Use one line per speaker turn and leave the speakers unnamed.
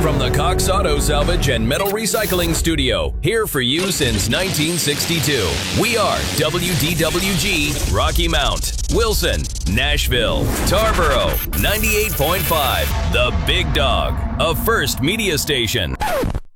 From the Cox Auto Salvage and Metal Recycling Studio, here for you since 1962. We are WDWG Rocky Mount, Wilson, Nashville, Tarboro, 98.5, The Big Dog, a First Media Station.